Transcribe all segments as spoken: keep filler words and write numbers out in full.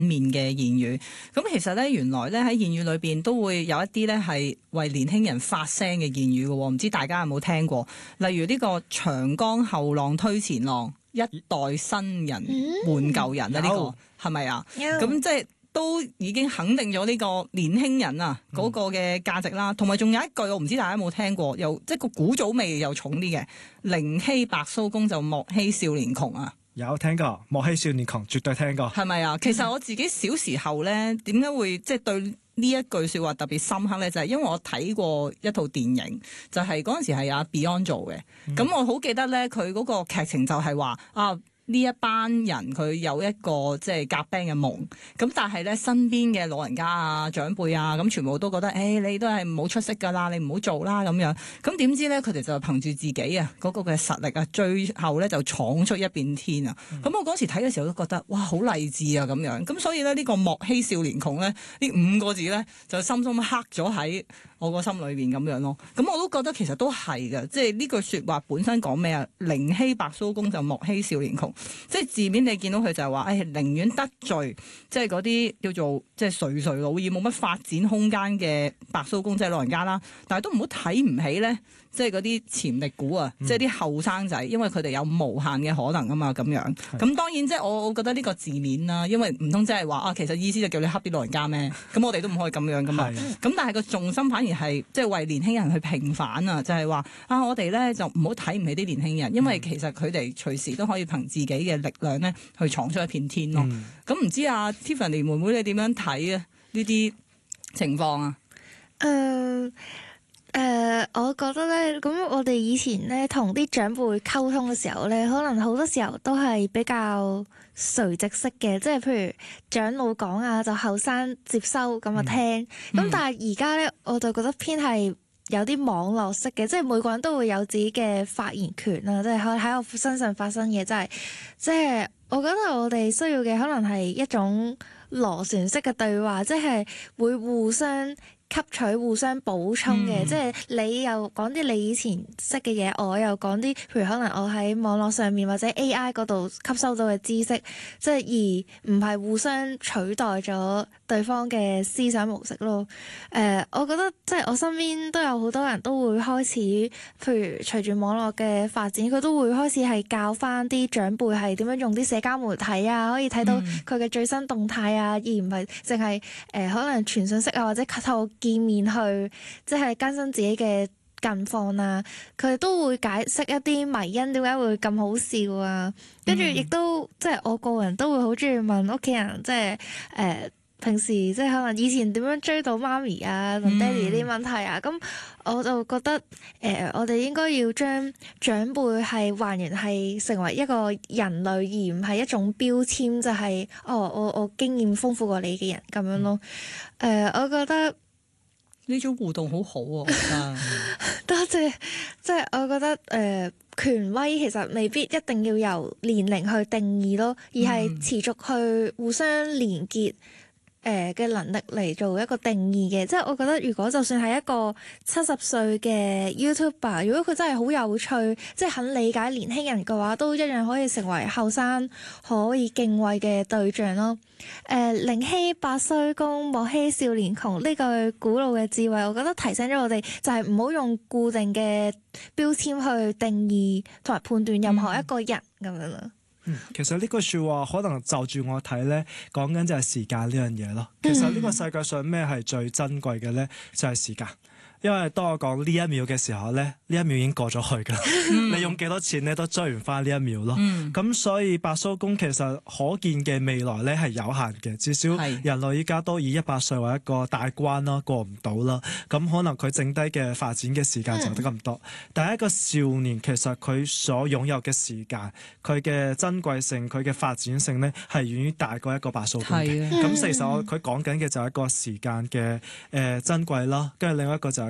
面嘅言語。咁其實咧，原來咧喺言語裏邊都會有一啲咧係為年輕人發聲嘅言語嘅喎，唔知大家有冇聽過？例如呢個長江後浪推前浪，一代新人換舊人啊！呢、嗯這個係咪啊？咁即係都已經肯定咗呢個年輕人啊嗰個嘅價值啦。同埋仲有一句我唔知大家有冇聽過，又即係個古早味又重啲嘅，寧欺白鬚公就莫欺少年窮啊！ 有聽過，莫欺少年窮，絕對聽過。 係咪啊？其實我自己小時候咧，點解會即係對呢一句説話特別深刻咧？就係、是、因為我睇過一套電影，就係嗰陣時係阿 Beyond 做嘅。咁、嗯、我好記得咧，佢嗰個劇情就係話啊。呢一班人佢有一個即係夾 band 嘅夢，咁但係咧身邊嘅老人家啊、長輩啊，咁全部都覺得，誒、欸、你都係唔好出色㗎啦，你唔好做啦咁樣。咁點知咧，佢哋就憑住自己啊嗰個嘅實力啊，最後咧就闖出一片天啊！咁、嗯、我嗰時睇嘅時候都覺得，哇，好勵志啊咁樣。咁所以咧，呢、這個莫欺少年窮咧，呢五個字咧就深深刻咗喺我個心裏邊咁樣咯。咁我都覺得其實都係嘅，即係呢句説話本身講咩啊？寧欺白鬚公就莫欺少年窮。即係字面你見到佢就係話，誒、哎、寧願得罪即係嗰啲叫做即係垂垂老矣冇乜發展空間嘅白鬚公，即係老人家啦，但係都唔好睇唔起咧，即係嗰啲潛力股啊，嗯、即係啲後生仔，因為佢哋有無限嘅可能啊嘛，咁樣。咁是當然即係我我覺得呢個字面啦，因為唔通即係話啊，其實意思就叫你恰啲老人家咩？咁我哋都唔可以咁樣噶嘛。咁是但係個重心反而係即係為年輕人去平反啊，就係、是、話啊，我哋咧就唔好睇唔起啲年輕人，因為其實佢哋隨時都可以憑自己嘅力量咧去闖出一片天咯。咁唔、嗯、知啊 Tiffany 妹妹你點樣睇啊呢啲情況啊？ 誒誒、呃呃，我覺得咧，咁我哋以前咧同啲長輩溝通嘅時候咧，可能好多時候都係比較垂直式嘅，即係譬如長老講啊，就後生接收咁啊聽。咁、嗯、但係而家咧，我就覺得偏係有啲網絡式嘅，即係每個人都會有自己嘅發言權啊，即係喺喺我身上發生嘅，即係即係我覺得我哋需要嘅可能係一種螺旋式嘅對話，即係會互相吸取、互相補充嘅，嗯、即係你又講啲你以前識嘅嘢，我又講啲，譬如可能我喺網絡上面或者 A I 嗰度吸收到嘅知識，即係而唔係互相取代咗對方嘅思想模式咯。誒、呃，我覺得即係我身邊都有好多人都會開始，譬如隨住網絡嘅發展，佢都會開始係教翻啲長輩係點樣用啲社交媒體啊，可以睇到佢嘅最新動態啊，嗯、而唔係淨係誒可能傳信息啊，或者透見面去即係更新自己嘅近況啊，佢都會解釋一啲迷因點解會咁好笑啊，跟住亦都即係我個人都會好中意問屋企人，即係誒、呃、平時即係可能以前點樣追到媽咪啊同爹哋啲問題啊，咁、嗯、我就覺得誒、呃、我哋應該要將長輩係還原係成為一個人類，而唔係一種標籤，就係、是、哦我我經驗豐富過你嘅人咁樣咯。誒、呃，我覺得呢種互動好好啊，我覺得多謝。即係我覺得誒、呃、權威其實未必一定要由年齡去定義咯，而係持續去互相連結誒嘅能力嚟做一個定義嘅。即係我覺得如果就算係一個七十歲嘅 YouTuber， 如果佢真係好有趣，即係肯理解年輕人嘅話，都一樣可以成為後生可以敬畏嘅對象咯。誒，寧欺白鬚公，莫欺少年窮，呢句古老嘅智慧，我覺得提醒咗我哋，就係唔好用固定嘅標籤去定義同埋判斷任何一個人咁、嗯、樣咯。 嗯，其實呢句説話可能就住我睇咧，講緊就係時間呢樣嘢咯。其實呢個世界上咩係最珍貴嘅咧，就係時間。因為當我講呢一秒嘅時候咧，呢一秒已經過咗去㗎。嗯、你用幾多錢咧都追唔翻呢一秒咯。咁、嗯、所以白鬚公其實可見嘅未來咧係有限嘅，至少人類依家都以一百歲為一個大關啦，過唔到啦。咁可能佢剩低嘅發展嘅時間就得咁多。嗯、但係一個少年其實佢所擁有嘅時間，佢嘅珍貴性，佢嘅發展性咧係遠遠大過一個白鬚公嘅。咁、嗯、其實我佢講緊嘅就係一個時間嘅誒珍貴啦，跟住另外一個就係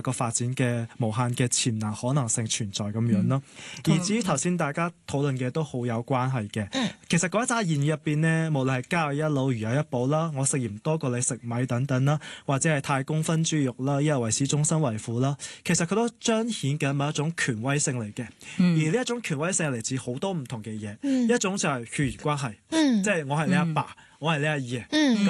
一個發展嘅無限嘅潛能可能性存在咁樣咯。 嗯、 而至於頭先大家討論嘅都好有關係嘅，嗯、其實嗰一紮諺語入邊呢，無論係家有一老如有一寶啦，我食鹽多過你食米等等啦，或者係太公分豬肉啦，一日為師終身為父啦，其實佢都彰顯緊某一種權威性嚟嘅。嗯、而呢一種權威性係嚟自好多唔同嘅嘢，嗯、一種就係血緣關係，嗯、即係我係你阿爸，爸。嗯我係你阿爺，咁、嗯、